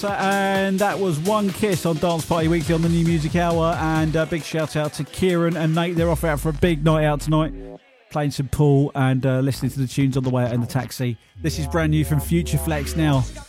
And that was One Kiss on Dance Party Weekly on the New Music Hour. And a big shout out to Kieran and Nate. They're off out for a big night out tonight, playing some pool and listening to the tunes on the way out in the taxi. This is brand new from Future Flex now.